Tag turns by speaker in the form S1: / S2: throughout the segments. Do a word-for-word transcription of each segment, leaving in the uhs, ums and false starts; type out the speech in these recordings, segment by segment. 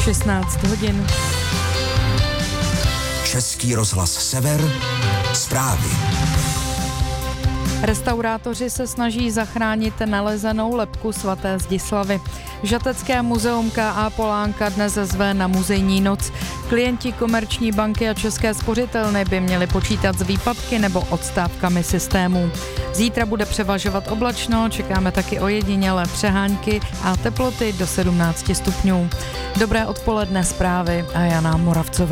S1: šestnáct hodin.
S2: Český rozhlas Sever, zprávy.
S1: Restaurátoři se snaží zachránit nalezenou lebku svaté Zdislavy. Žatecké muzeum K A Polánka dnes zve na muzejní noc. Klienti Komerční banky a České spořitelny by měli počítat s výpadky nebo odstávkami systémů. Zítra bude převažovat oblačno, čekáme taky ojedinělé přehánky a teploty do sedmnáct stupňů. Dobré odpoledne, zprávy a Jana Moravcová.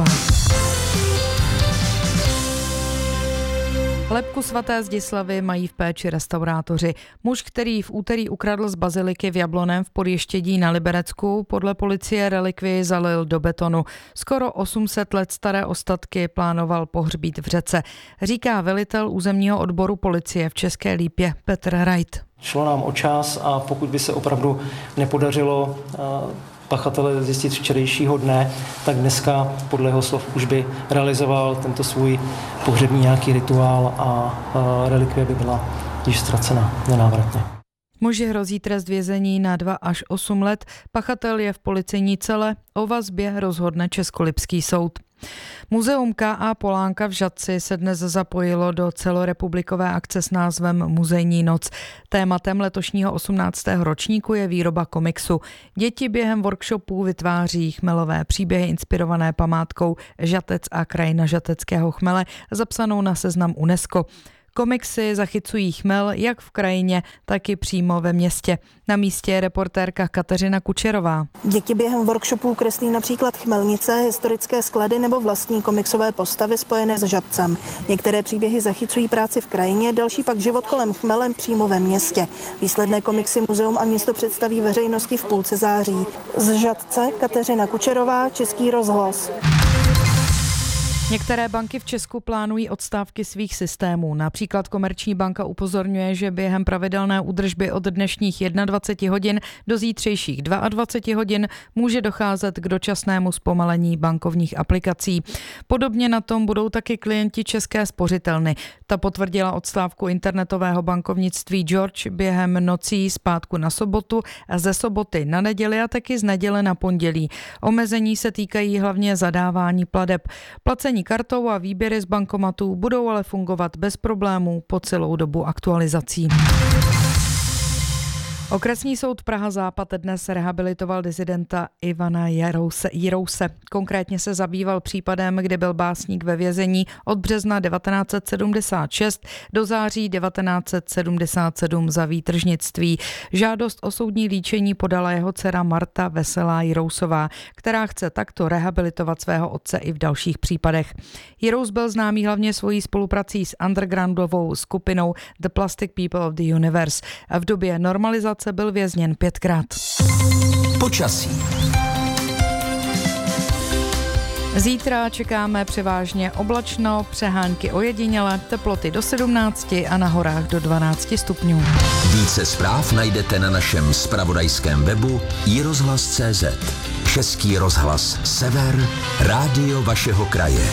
S1: Lebku svaté Zdislavy mají v péči restaurátoři. Muž, který v úterý ukradl z baziliky v Jablonném v Podještědí na Liberecku, podle policie relikvii zalil do betonu. Skoro osm set let staré ostatky plánoval pohřbít v řece, říká velitel územního odboru policie v České Lípě Petr Rajt.
S3: Šlo nám o čas a pokud by se opravdu nepodařilo pachatele zjistit včerejšího dne, tak dneska podle jeho slov už by realizoval tento svůj pohřební nějaký rituál a relikvie by byla již ztracena nenávratně.
S1: Muži hrozí trest vězení na dva až osm let, pachatel je v policejní cele, o vazbě rozhodne Českolipský soud. Muzeum K A Polánka v Žatci se dnes zapojilo do celorepublikové akce s názvem Muzejní noc. Tématem letošního osmnáctého ročníku je výroba komiksu. Děti během workshopů vytváří chmelové příběhy inspirované památkou Žatec a krajina žateckého chmele, zapsanou na seznam UNESCO. Komiksy zachycují chmel jak v krajině, tak i přímo ve městě. Na místě je reportérka Kateřina Kučerová.
S4: Děti během workshopů kreslí například chmelnice, historické sklady nebo vlastní komiksové postavy spojené s Žatcem. Některé příběhy zachycují práci v krajině, další pak život kolem chmelem přímo ve městě. Výsledné komiksy muzeum a město představí veřejnosti v půlce září. Z Žatce Kateřina Kučerová, Český rozhlas.
S1: Některé banky v Česku plánují odstávky svých systémů. Například Komerční banka upozorňuje, že během pravidelné údržby od dnešních dvacet jedna hodin do zítřejších dvacet dva hodin může docházet k dočasnému zpomalení bankovních aplikací. Podobně na tom budou taky klienti České spořitelny. Ta potvrdila odstávku internetového bankovnictví George během nocí z pátku na sobotu a ze soboty na neděli a taky z neděle na pondělí. Omezení se týkají hlavně zadávání plateb. Placení kartou a výběry z bankomatů budou ale fungovat bez problémů po celou dobu aktualizací. Okresní soud Praha Západ dnes rehabilitoval disidenta Ivana Jirouse. Jirouse. Konkrétně se zabýval případem, kdy byl básník ve vězení od března devatenáct set sedmdesát šest do září devatenáct set sedmdesát sedm za výtržnictví. Žádost o soudní líčení podala jeho dcera Marta Veselá Jirousová, která chce takto rehabilitovat svého otce i v dalších případech. Jirous byl známý hlavně svojí spoluprací s undergroundovou skupinou The Plastic People of the Universe. V době normalizace byl vězněn pětkrát.
S2: Počasí.
S1: Zítra čekáme převážně oblačno, přehánky ojedinělé, teploty do sedmnácti a na horách do dvanácti stupňů.
S2: Více zpráv najdete na našem zpravodajském webu i rozhlas tečka cé zet. Český rozhlas Sever, rádio vašeho kraje.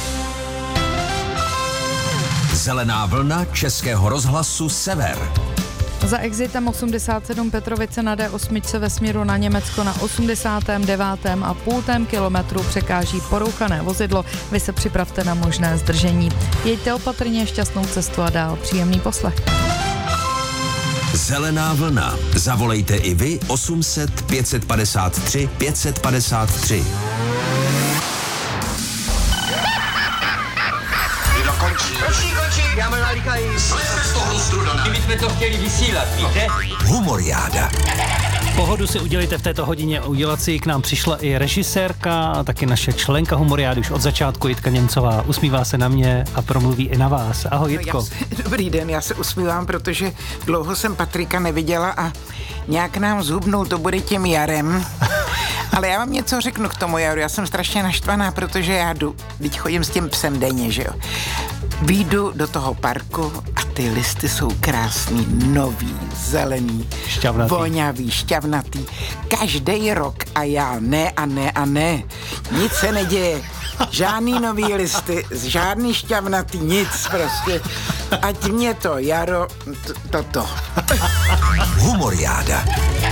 S2: Zelená vlna Českého rozhlasu Sever.
S1: Za exitem osmdesát sedm Petrovice na D osm ve směru na Německo na osmdesátém devátém a půltém kilometru překáží porouchané vozidlo. Vy se připravte na možné zdržení. Jeďte opatrně, šťastnou cestu a dál příjemný poslech.
S2: Zelená vlna. Zavolejte i vy osm set pět set padesát tři pět set padesát tři.
S5: Končí, končí, já mám nalíkají. Slejme z toho strudaná. My jsme to chtěli vysílat, víte?
S2: Humoriáda.
S6: Pohodu si udělejte v této hodině. Udělat si k nám přišla i režisérka a taky naše členka Humoriády už od začátku, Jitka Němcová. Usmívá se na mě a promluví i na vás. Ahoj, Jitko.
S7: No, se, dobrý den, já se usmívám, protože dlouho jsem Patrika neviděla a nějak nám zhubnul, to bude tím jarem. Ale já vám něco řeknu k tomu jaru. Já jsem strašně naštvaná, protože já jdu, teď chodím s tím psem denně, že jo. Výjdu do toho parku a ty listy jsou krásný, nový, zelený,
S6: šťavnatý.
S7: Voňavý, šťavnatý. Každý rok a já ne a ne a ne. Nic se neděje. Žádný nový listy, žádný šťavnatý, nic prostě. Ať mě to jaro, toto.
S2: Humoriáda.